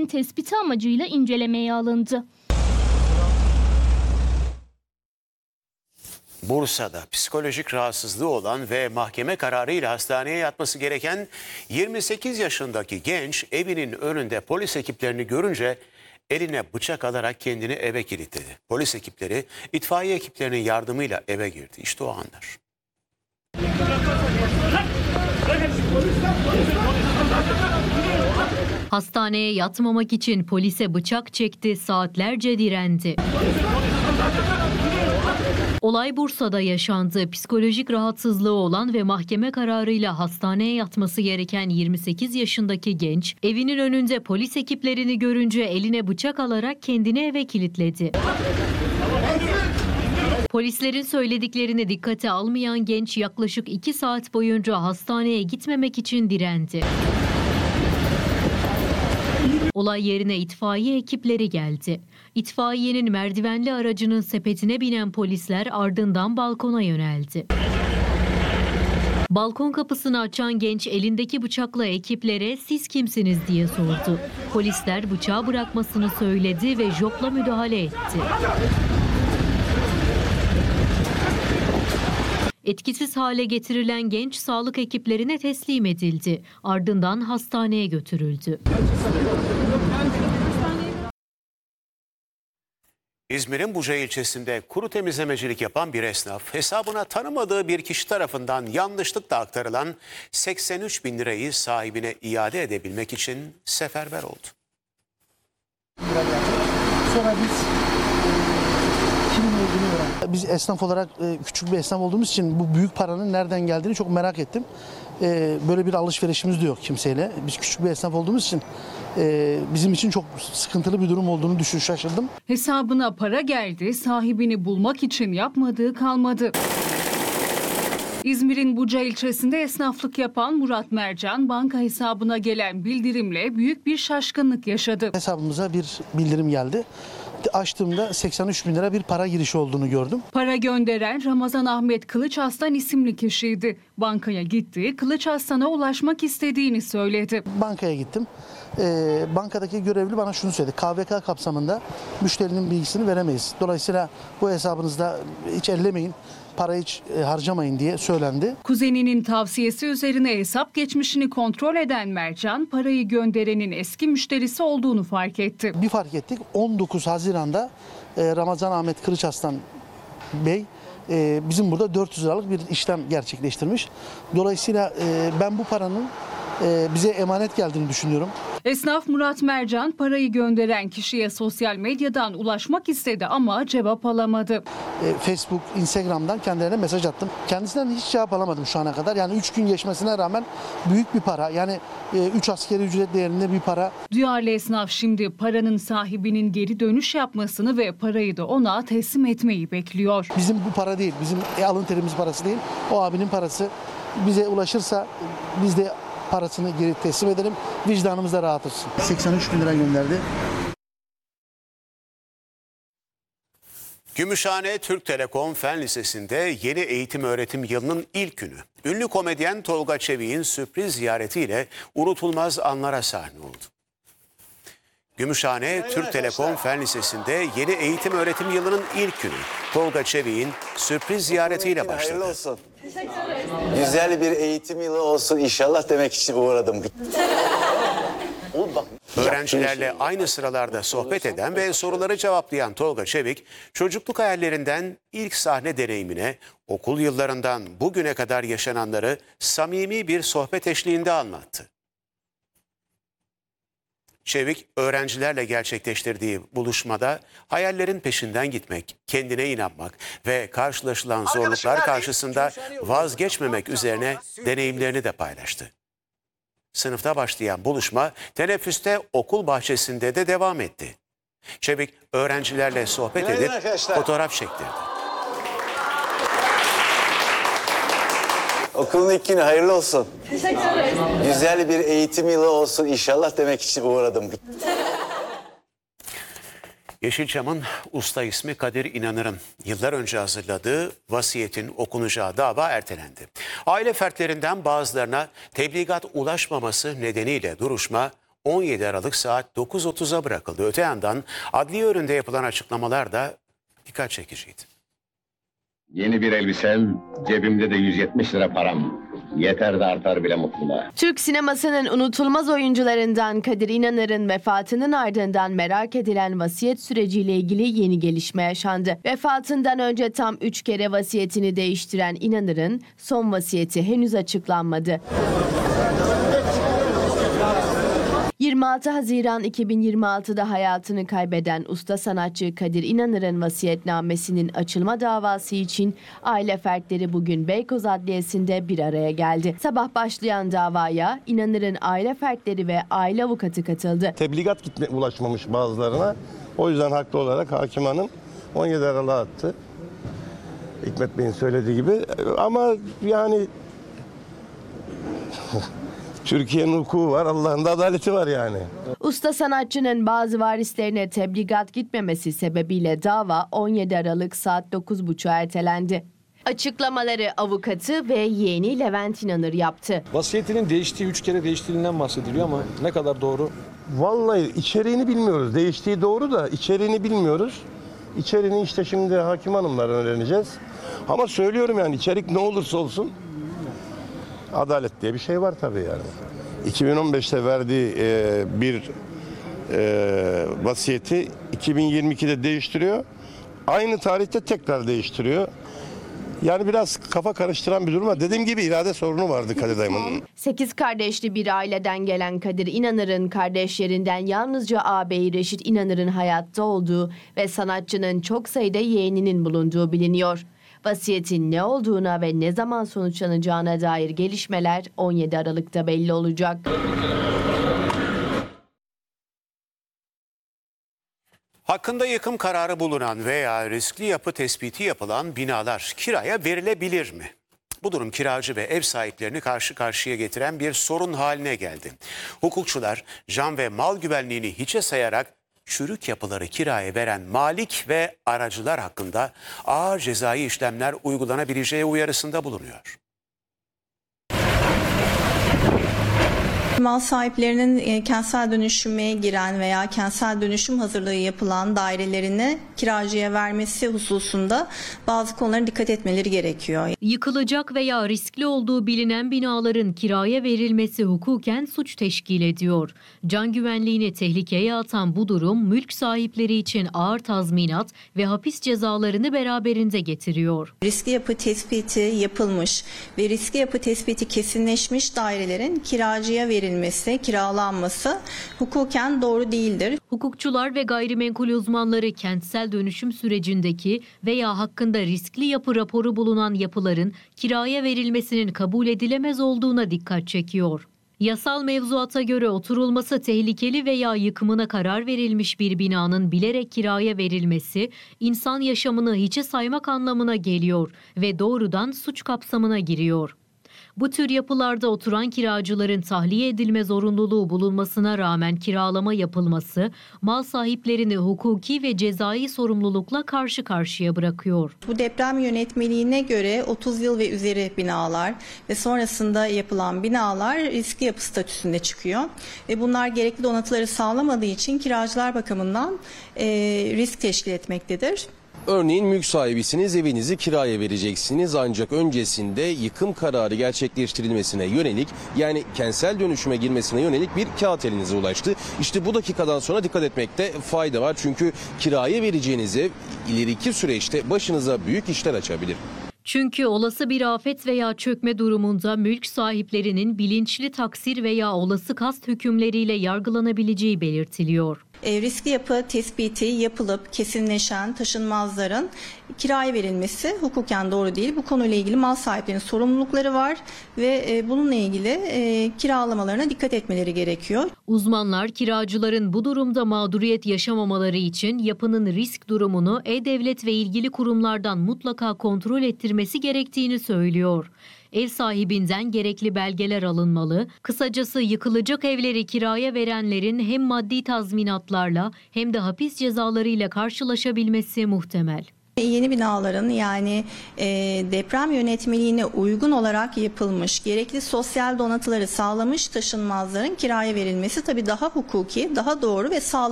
şüphelinin tespiti amacıyla incelemeye alındı. Bursa'da psikolojik rahatsızlığı olan ve mahkeme kararıyla hastaneye yatması gereken 28 yaşındaki genç evinin önünde polis ekiplerini görünce eline bıçak alarak kendini eve kilitledi. Polis ekipleri itfaiye ekiplerinin yardımıyla eve girdi. İşte o anlar. Hastaneye yatmamak için polise bıçak çekti, saatlerce direndi. Olay Bursa'da yaşandı. Psikolojik rahatsızlığı olan ve mahkeme kararıyla hastaneye yatması gereken 28 yaşındaki genç, evinin önünde polis ekiplerini görünce eline bıçak alarak kendini eve kilitledi. Polislerin söylediklerini dikkate almayan genç yaklaşık 2 saat boyunca hastaneye gitmemek için direndi. Olay yerine itfaiye ekipleri geldi. İtfaiyenin merdivenli aracının sepetine binen polisler ardından balkona yöneldi. Balkon kapısını açan genç elindeki bıçakla ekiplere "Siz kimsiniz?" diye sordu. Polisler bıçağı bırakmasını söyledi ve jopla müdahale etti. Etkisiz hale getirilen genç sağlık ekiplerine teslim edildi. Ardından hastaneye götürüldü. İzmir'in Buca ilçesinde kuru temizlemecilik yapan bir esnaf hesabına tanımadığı bir kişi tarafından yanlışlıkla aktarılan 83 bin lirayı sahibine iade edebilmek için seferber oldu. Sonra biz esnaf olarak küçük bir esnaf olduğumuz için bu büyük paranın nereden geldiğini çok merak ettim. Böyle bir alışverişimiz de yok kimseyle. Biz küçük bir esnaf olduğumuz için bizim için çok sıkıntılı bir durum olduğunu şaşırdım. Hesabına para geldi, sahibini bulmak için yapmadığı kalmadı. İzmir'in Buca ilçesinde esnaflık yapan Murat Mercan, banka hesabına gelen bildirimle büyük bir şaşkınlık yaşadı. Hesabımıza bir bildirim geldi. Açtığımda 83 bin lira bir para girişi olduğunu gördüm. Para gönderen Ramazan Ahmet Kılıçaslan isimli kişiydi. Bankaya gitti, Kılıçaslan'a ulaşmak istediğini söyledi. Bankaya gittim. Bankadaki görevli bana şunu söyledi. KVK kapsamında müşterinin bilgisini veremeyiz. Dolayısıyla bu hesabınızda hiç ellemeyin, para hiç harcamayın diye söylendi. Kuzeninin tavsiyesi üzerine hesap geçmişini kontrol eden Mercan, parayı gönderenin eski müşterisi olduğunu fark etti. Bir fark ettik. 19 Haziran'da Ramazan Ahmet Kılıçaslan Bey bizim burada 400 liralık bir işlem gerçekleştirmiş. Dolayısıyla ben bu paranın bize emanet geldiğini düşünüyorum. Esnaf Murat Mercan parayı gönderen kişiye sosyal medyadan ulaşmak istedi ama cevap alamadı. Facebook, Instagram'dan kendilerine mesaj attım. Kendisinden hiç cevap alamadım şu ana kadar. Yani 3 gün geçmesine rağmen büyük bir para. Yani 3 asgari ücret değerinde bir para. Duyarlı esnaf şimdi paranın sahibinin geri dönüş yapmasını ve parayı da ona teslim etmeyi bekliyor. Bizim bu para değil, bizim alın terimiz parası değil. O abinin parası bize ulaşırsa biz de parasını geri teslim edelim. Vicdanımız da rahat olsun. 83 bin lira gönderdi. Gümüşhane Türk Telekom Fen Lisesi'nde yeni eğitim öğretim yılının ilk günü. Ünlü komedyen Tolga Çevik'in sürpriz ziyaretiyle unutulmaz anlara sahne oldu. Gümüşhane Türk Telekom Fen Lisesi'nde yeni eğitim öğretim yılının ilk günü Tolga Çevik'in sürpriz ziyaretiyle başladı. Hayırlı olsun. Güzel bir eğitim yılı olsun inşallah demek için uğradım. Öğrencilerle aynı sıralarda sohbet eden ve soruları cevaplayan Tolga Çevik, çocukluk hayallerinden ilk sahne deneyimine, okul yıllarından bugüne kadar yaşananları samimi bir sohbet eşliğinde anlattı. Çevik, öğrencilerle gerçekleştirdiği buluşmada hayallerin peşinden gitmek, kendine inanmak ve karşılaşılan zorluklar karşısında vazgeçmemek üzerine deneyimlerini de paylaştı. Sınıfta başlayan buluşma teneffüste okul bahçesinde de devam etti. Çevik öğrencilerle sohbet edip fotoğraf çektirdi. Okulun ilk günü hayırlı olsun. Teşekkür ederim. Güzel bir eğitim yılı olsun inşallah demek için uğradım. Yeşilçam'ın usta ismi Kadir İnanır'ın yıllar önce hazırladığı vasiyetin okunacağı dava ertelendi. Aile fertlerinden bazılarına tebligat ulaşmaması nedeniyle duruşma 17 Aralık saat 9.30'a bırakıldı. Öte yandan adliye önünde yapılan açıklamalar da dikkat çekiciydi. Yeni bir elbisem, cebimde de 170 lira param. Yeter de artar bile mutluluğa. Türk sinemasının unutulmaz oyuncularından Kadir İnanır'ın vefatının ardından merak edilen vasiyet süreciyle ilgili yeni gelişme yaşandı. Vefatından önce tam 3 kere vasiyetini değiştiren İnanır'ın son vasiyeti henüz açıklanmadı. 26 Haziran 2026'da hayatını kaybeden usta sanatçı Kadir İnanır'ın vasiyetnamesinin açılma davası için aile fertleri bugün Beykoz Adliyesi'nde bir araya geldi. Sabah başlayan davaya İnanır'ın aile fertleri ve aile avukatı katıldı. Tebligat ulaşmamış bazılarına. O yüzden haklı olarak hakim hanım 17 Aralık'a attı. Hikmet Bey'in söylediği gibi. Ama yani Türkiye'nin hukuku var, Allah'ın da adaleti var yani. Usta sanatçının bazı varislerine tebligat gitmemesi sebebiyle dava 17 Aralık saat 9.30'a ertelendi. Açıklamaları avukatı ve yeğeni Levent İnanır yaptı. Vasiyetinin değiştiği 3 kere değiştiğinden bahsediliyor ama ne kadar doğru? Vallahi içeriğini bilmiyoruz. Değiştiği doğru da içeriğini bilmiyoruz. İçeriğini işte şimdi hakim hanımlar öğreneceğiz. Ama söylüyorum yani içerik ne olursa olsun adalet diye bir şey var tabii yani. 2015'te verdiği bir vasiyeti 2022'de değiştiriyor. Aynı tarihte tekrar değiştiriyor. Yani biraz kafa karıştıran bir durum var. Dediğim gibi irade sorunu vardı Kadir dayımın. 8 kardeşli bir aileden gelen Kadir İnanır'ın kardeşlerinden yalnızca ağabeyi Reşit İnanır'ın hayatta olduğu ve sanatçının çok sayıda yeğeninin bulunduğu biliniyor. Vasiyetin ne olduğuna ve ne zaman sonuçlanacağına dair gelişmeler 17 Aralık'ta belli olacak. Hakkında yıkım kararı bulunan veya riskli yapı tespiti yapılan binalar kiraya verilebilir mi? Bu durum kiracı ve ev sahiplerini karşı karşıya getiren bir sorun haline geldi. Hukukçular can ve mal güvenliğini hiçe sayarak çürük yapıları kiraya veren malik ve aracılar hakkında ağır cezai işlemler uygulanabileceği uyarısında bulunuyor. Mal sahiplerinin kentsel dönüşüme giren veya kentsel dönüşüm hazırlığı yapılan dairelerini kiracıya vermesi hususunda bazı konulara dikkat etmeleri gerekiyor. Yıkılacak veya riskli olduğu bilinen binaların kiraya verilmesi hukuken suç teşkil ediyor. Can güvenliğini tehlikeye atan bu durum mülk sahipleri için ağır tazminat ve hapis cezalarını beraberinde getiriyor. Riskli yapı tespiti yapılmış ve riskli yapı tespiti kesinleşmiş dairelerin kiracıya verilmesi, kiralanması hukuken doğru değildir. Hukukçular ve gayrimenkul uzmanları kentsel dönüşüm sürecindeki veya hakkında riskli yapı raporu bulunan yapıların kiraya verilmesinin kabul edilemez olduğuna dikkat çekiyor. Yasal mevzuata göre oturulması tehlikeli veya yıkımına karar verilmiş bir binanın bilerek kiraya verilmesi, insan yaşamını hiçe saymak anlamına geliyor ve doğrudan suç kapsamına giriyor. Bu tür yapılarda oturan kiracıların tahliye edilme zorunluluğu bulunmasına rağmen kiralama yapılması, mal sahiplerini hukuki ve cezai sorumlulukla karşı karşıya bırakıyor. Bu deprem yönetmeliğine göre 30 yıl ve üzeri binalar ve sonrasında yapılan binalar riskli yapı statüsünde çıkıyor. Ve bunlar gerekli donatıları sağlamadığı için kiracılar bakımından risk teşkil etmektedir. Örneğin mülk sahibisiniz, evinizi kiraya vereceksiniz ancak öncesinde yıkım kararı gerçekleştirilmesine yönelik, yani kentsel dönüşüme girmesine yönelik bir kağıt elinize ulaştı. İşte bu dakikadan sonra dikkat etmekte fayda var çünkü kiraya vereceğiniz ev ileriki süreçte başınıza büyük işler açabilir. Çünkü olası bir afet veya çökme durumunda mülk sahiplerinin bilinçli taksir veya olası kast hükümleriyle yargılanabileceği belirtiliyor. Riskli yapı tespiti yapılıp kesinleşen taşınmazların kiraya verilmesi hukuken doğru değil. Bu konuyla ilgili mal sahiplerinin sorumlulukları var ve bununla ilgili kiralamalarına dikkat etmeleri gerekiyor. Uzmanlar kiracıların bu durumda mağduriyet yaşamamaları için yapının risk durumunu E-Devlet ve ilgili kurumlardan mutlaka kontrol ettirmesi gerektiğini söylüyor. Ev sahibinden gerekli belgeler alınmalı. Kısacası yıkılacak evleri kiraya verenlerin hem maddi tazminatlarla hem de hapis cezalarıyla karşılaşabilmesi muhtemel. Yeni binaların yani deprem yönetmeliğine uygun olarak yapılmış, gerekli sosyal donatıları sağlamış taşınmazların kiraya verilmesi tabii daha hukuki, daha doğru ve sağlıklı.